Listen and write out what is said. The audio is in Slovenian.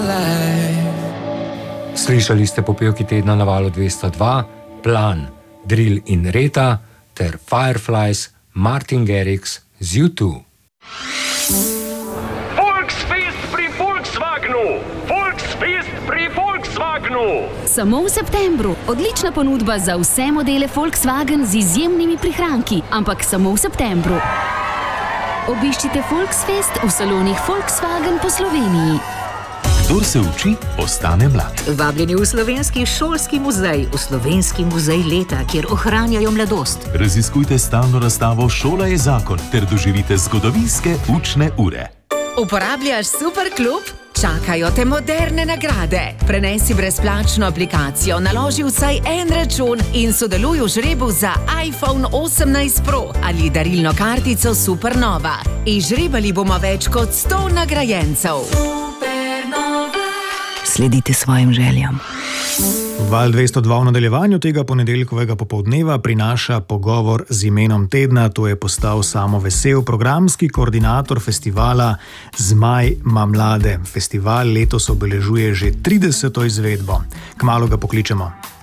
Slišali ste popevki tedna na Valu 202, Plan, Drill in Reta ter Fireflies, Martin Garrix z U2. Volksfest pri Volkswagenu! Volksfest pri Volkswagenu! Samo v septembru. Odlična ponudba za vse modele Volkswagen z izjemnimi prihranki, ampak samo v septembru. Obiščite Volksfest v salonih Volkswagen po Sloveniji. Kdor se uči, ostane mlad. Vabljeni v Slovenski šolski muzej, v Slovenski muzej leta, kjer ohranjajo mladost. Raziskujte stalno razstavo Šola je zakon ter doživite zgodovinske učne ure. Uporabljaš Superklub? Čakajo te moderne nagrade. Prenesi brezplačno aplikacijo, naloži vsaj en račun in sodeluj v žrebu za iPhone 18 Pro ali darilno kartico Supernova. Izžrebali bomo več kot 100 nagrajencev. Sledite svojim željam. Val 202 v nadaljevanju tega ponedeljkovega popoldneva prinaša pogovor z imenom tedna. To je postal Samo Vesel, programski koordinator festivala Zmaj ma mlade. Festival letos obeležuje že 30. izvedbo. Kmalu ga pokličemo.